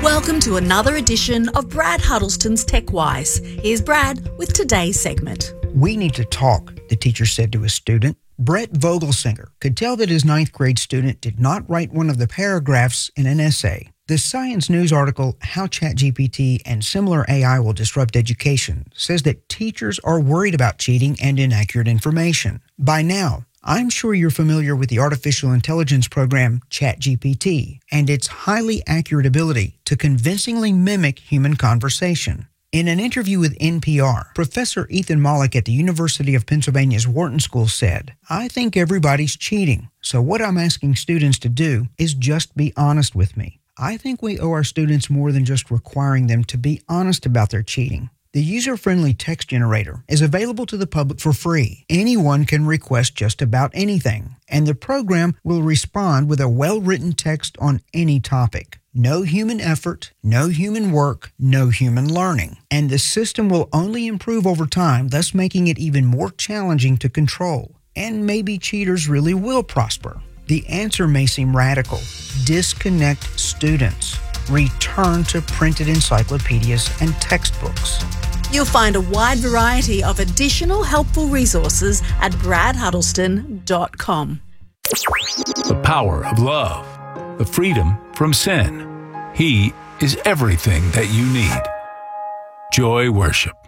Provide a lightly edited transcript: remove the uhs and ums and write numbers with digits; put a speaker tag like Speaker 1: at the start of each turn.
Speaker 1: Welcome to another edition of Brad Huddleston's TechWise. Here's Brad with today's segment.
Speaker 2: We need to talk, the teacher said to a student. Brett Vogelsinger could tell that his ninth grade student did not write one of the paragraphs in an essay. The Science News article, How ChatGPT and Similar AI Will Disrupt Education, says that teachers are worried about cheating and inaccurate information. By now, I'm sure you're familiar with the artificial intelligence program ChatGPT and its highly accurate ability to convincingly mimic human conversation. In an interview with NPR, Professor Ethan Mollick at the University of Pennsylvania's Wharton School said, "I think everybody's cheating, so what I'm asking students to do is just be honest with me. I think we owe our students more than just requiring them to be honest about their cheating." The user-friendly text generator is available to the public for free. Anyone can request just about anything, and the program will respond with a well-written text on any topic. No human effort, no human work, no human learning. And the system will only improve over time, thus making it even more challenging to control. And maybe cheaters really will prosper. The answer may seem radical. Disconnect students. Return to printed encyclopedias and textbooks.
Speaker 1: You'll find a wide variety of additional helpful resources at bradhuddleston.com.
Speaker 3: The power of love, the freedom from sin. He is everything that you need. Joy Worship.